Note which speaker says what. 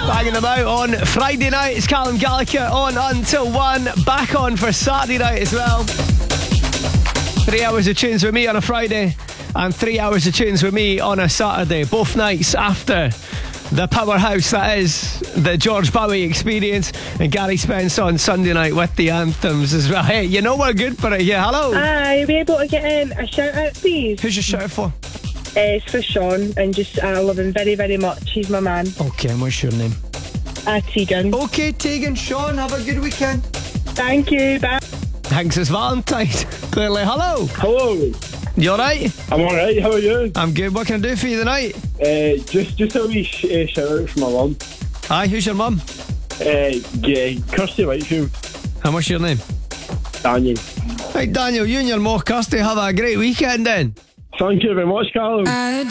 Speaker 1: Banging them out on Friday night. It's Callum Gallagher on until 1. Back on for Saturday night as well. 3 hours of tunes with me on a Friday and 3 hours of tunes with me on a Saturday. Both nights after the powerhouse that is the George Bowie Experience, and Gary Spence on Sunday night with the anthems as well. Hey, you know we're good for it. Yeah, hello.
Speaker 2: Hi, are we able to get a shout out, please?
Speaker 1: Who's your shout out for?
Speaker 2: It's for Sean, and just I love him very, very much. He's my man.
Speaker 1: Okay, and what's your name?
Speaker 2: Tegan.
Speaker 1: Okay, Tegan. Sean, have a good weekend.
Speaker 2: Thank you. Bye.
Speaker 1: Thanks, it's Valentine's. Clearly, hello.
Speaker 3: Hello.
Speaker 1: You alright?
Speaker 3: I'm alright, how are you?
Speaker 1: I'm good. What can I do for you tonight?
Speaker 3: Just a wee shout out from my mum.
Speaker 1: Aye, who's your mum?
Speaker 3: Kirsty Whitefield.
Speaker 1: And what's your name?
Speaker 3: Daniel.
Speaker 1: Right, Daniel, you and your Mo Kirsty have a great weekend then.
Speaker 3: Thank you very much, Carl.